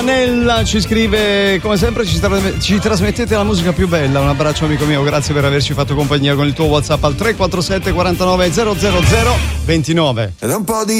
Nella ci scrive: come sempre ci trasmettete la musica più bella. Un abbraccio amico mio, grazie per averci fatto compagnia con il tuo WhatsApp al 347 49 000 29. Ed un po' di